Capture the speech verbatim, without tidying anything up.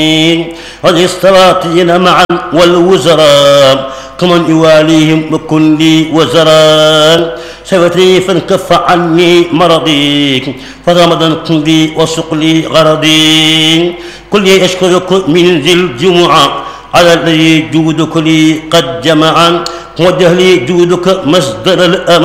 هذه السلاطين معا والوزراء كمن يواليهم وكن لي وزراء سوتري فانكف عني مرضي فرمضا كن لي وسق لي غرضي كل أشكرك من ذي الجمعة على الذي جودك لي قد جمعا وجه لي جودك مصدر الأمان